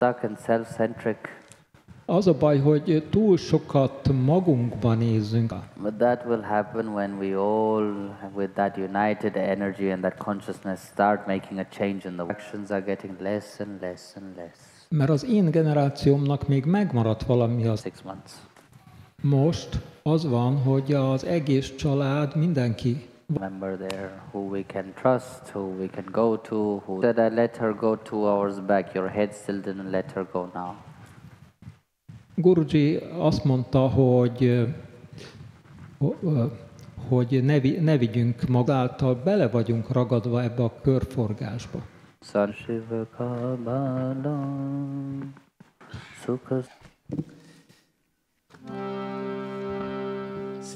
stuck and self-centric. Az a baj, hogy túl sokat magunkba nézzünk. But that will happen when we all, with that united energy and that consciousness, start making a change in the actions are getting less and less and less. Mert az én generációmnak még megmaradt valami az. 6 months. Most az van, hogy az egész család, mindenki. Member there who we can trust, who we can go to, who said I let her go 2 hours back, your head still didn't let her go now. Guruji azt mondta, hogy ne vigyünk magától, bele vagyunk ragadva ebbe a körforgásba. San Shiva Kabbalah Sukhas